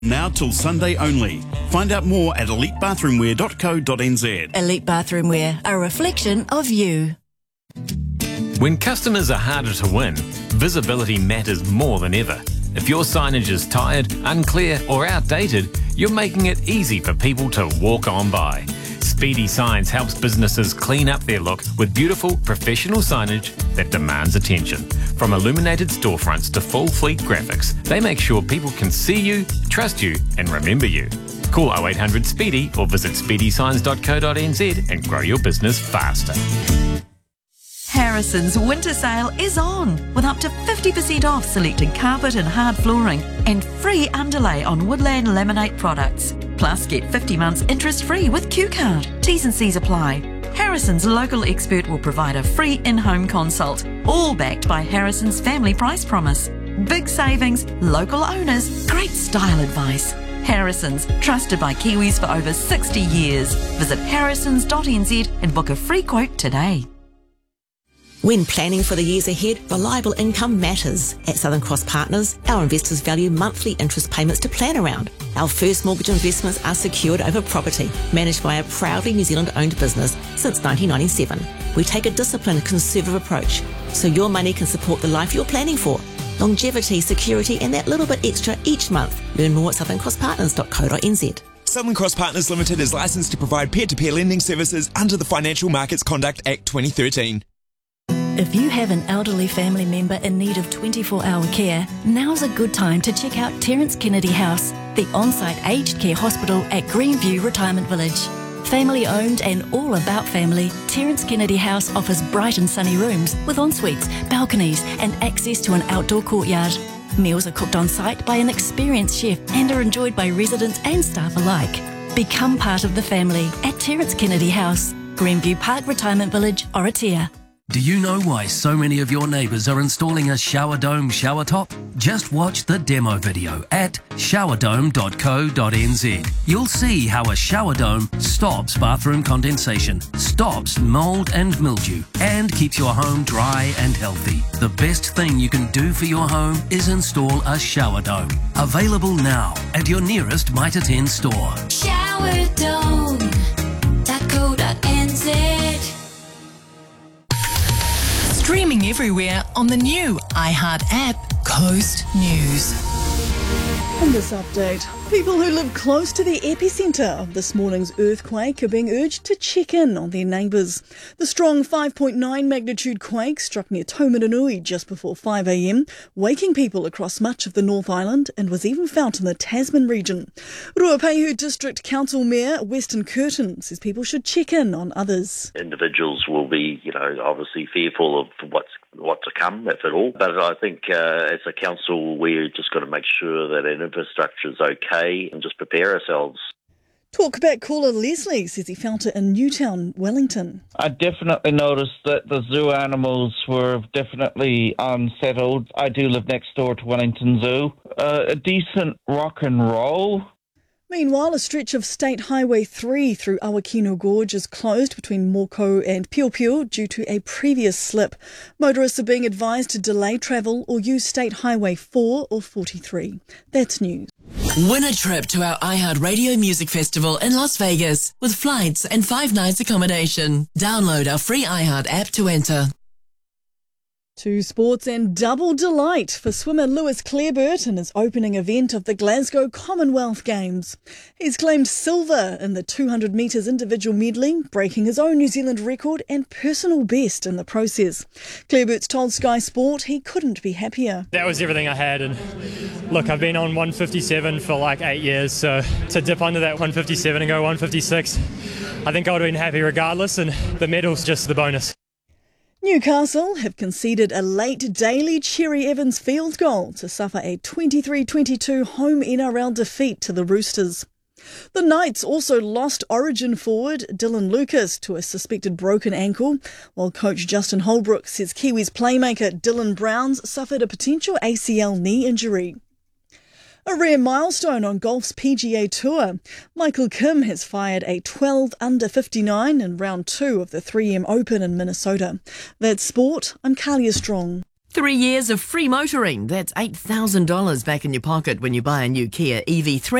Now till Sunday only. Find out more at elitebathroomwear.co.nz. Elite Bathroomwear, a reflection of you. When customers are harder to win, visibility matters more than ever. If your signage is tired, unclear or outdated, you're making it easy for people to walk on by. Speedy Signs helps businesses clean up their look with beautiful, professional signage that demands attention. From illuminated storefronts to full fleet graphics, they make sure people can see you, trust you and remember you. Call 0800 SPEEDY or visit speedysigns.co.nz and grow your business faster. Harrison's winter sale is on with up to 50% off selected carpet and hard flooring and free underlay on Woodland Laminate products. Plus, get 50 months interest-free with Q-Card. T's and C's apply. Harrison's local expert will provide a free in-home consult, all backed by Harrison's family price promise. Big savings, local owners, great style advice. Harrison's, trusted by Kiwis for over 60 years. Visit harrisons.nz and book a free quote today. When planning for the years ahead, reliable income matters. At Southern Cross Partners, our investors value monthly interest payments to plan around. Our first mortgage investments are secured over property, managed by a proudly New Zealand-owned business since 1997. We take a disciplined, conservative approach, so your money can support the life you're planning for. Longevity, security, and that little bit extra each month. Learn more at southerncrosspartners.co.nz. Southern Cross Partners Limited is licensed to provide peer-to-peer lending services under the Financial Markets Conduct Act 2013. If you have an elderly family member in need of 24-hour care, now's a good time to check out Terence Kennedy House, the on-site aged care hospital at Greenview Retirement Village. Family owned and all about family, Terence Kennedy House offers bright and sunny rooms with en-suites, balconies and access to an outdoor courtyard. Meals are cooked on site by an experienced chef and are enjoyed by residents and staff alike. Become part of the family at Terence Kennedy House, Greenview Park Retirement Village, Oratia. Do you know why so many of your neighbours are installing a shower dome shower top? Just watch the demo video at showerdome.co.nz. You'll see how a shower dome stops bathroom condensation, stops mould and mildew, and keeps your home dry and healthy. The best thing you can do for your home is install a shower dome. Available now at your nearest Mitre 10 store. Showerdome.co.nz. Streaming everywhere on the new iHeart app, Coast News. In this update, people who live close to the epicentre of this morning's earthquake are being urged to check in on their neighbours. The strong 5.9 magnitude quake struck near Taumarunui just before 5 a.m, waking people across much of the North Island and was even felt in the Tasman region. Ruapehu District Council Mayor Weston Curtin says people should check in on others. Individuals will be, obviously fearful of what to come, if at all. But I think as a council, we're just got to make sure that our infrastructure is okay and just prepare ourselves. Talkback caller Leslie says he felt it in Newtown, Wellington. I definitely noticed that the zoo animals were definitely unsettled. I do live next door to Wellington Zoo. A decent rock and roll. Meanwhile, a stretch of State Highway 3 through Awakino Gorge is closed between Moko and Piopio due to a previous slip. Motorists are being advised to delay travel or use State Highway 4 or 43. That's news. Win a trip to our iHeart Radio Music Festival in Las Vegas with flights and 5 nights accommodation. Download our free iHeart app to enter. To sports and double delight for swimmer Lewis Clareburt in his opening event of the Glasgow Commonwealth Games. He's claimed silver in the 200 metres individual medley, breaking his own New Zealand record and personal best in the process. Clareburt's told Sky Sport he couldn't be happier. That was everything I had, and look, I've been on 157 for like 8 years, so to dip under that 157 and go 156, I think I would have been happy regardless, and the medal's just the bonus. Newcastle have conceded a late Daly Cherry Evans field goal to suffer a 23-22 home NRL defeat to the Roosters. The Knights also lost Origin forward Dylan Lucas to a suspected broken ankle, while coach Justin Holbrook says Kiwis playmaker Dylan Browns suffered a potential ACL knee injury. A rare milestone on golf's PGA Tour. Michael Kim has fired a 12 under 59 in round 2 of the 3M Open in Minnesota. That's sport. I'm Kalia Strong. 3 years of free motoring. That's $8,000 back in your pocket when you buy a new Kia EV3.